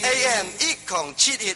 AM 1071。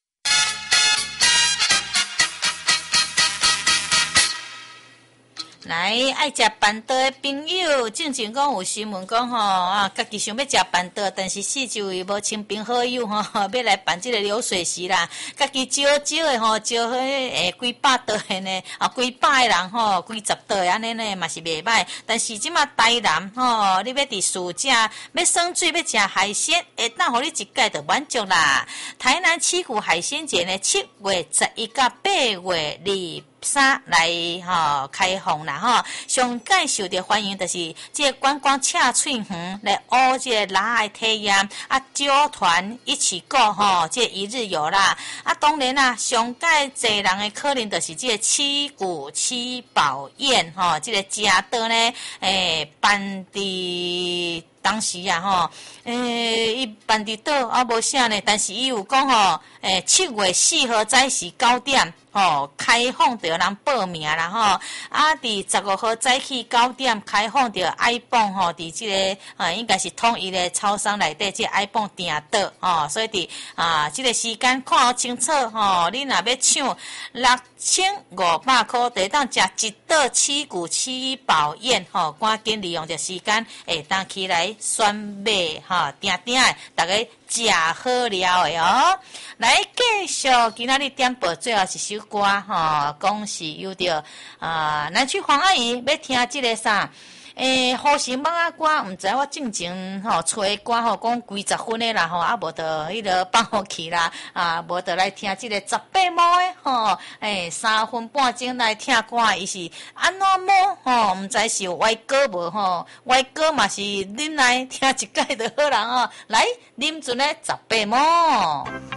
来，爱食板豆的朋友，正经讲有新闻讲家己想要食板豆，但是四周围无亲朋好友要来办这个流水席啦。家己招的招迄几百刀的呢，几百个人几十刀的安尼呢嘛是袂歹。但是即马台南你要伫暑假要耍水要食海鲜，会当互你一届就满足啦。台南七股海鲜节呢，7月11到8月23来开放啦上介受到欢迎就是这个观光赤翠园来学这个拉的体验招团一起过这个一日游啦当然啦上介侪人的可能就是这个七股七宝宴这个食道呢办伫当时伊办伫倒无啥呢，但是伊有讲7月4号早时9点开放着人报名啦伫15号早起9点开放着 iPhone 伫这个应该是统一的超商内底这 iPhone 订倒所以伫这个时间看好清楚你若要抢6500块，就当食一道七股七宝宴赶紧利用着时间当起来选买定的大家食好料的来继续今仔日点播最后一首歌讲是有着南区黄阿姨要听这个啥好心梦啊歌，毋知我正经吹歌讲几十分的啦无就迄个放好去啦无就来听这个18毛的3分半钟来听歌，伊是安怎毛毋知是有歪歌无歪歌嘛是恁来听一届就好啦来啉阵的18毛。